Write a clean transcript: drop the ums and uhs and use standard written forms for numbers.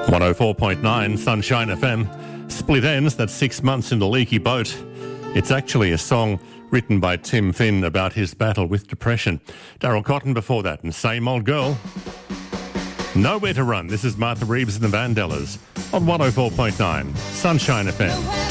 104.9 Sunshine FM. Split Ends, that's 6 months in the leaky boat. It's actually a song written by Tim Finn about his battle with depression. Daryl Cotton before that, and Same Old Girl. Nowhere to Run. This is Martha Reeves and the Vandellas on 104.9 Sunshine FM.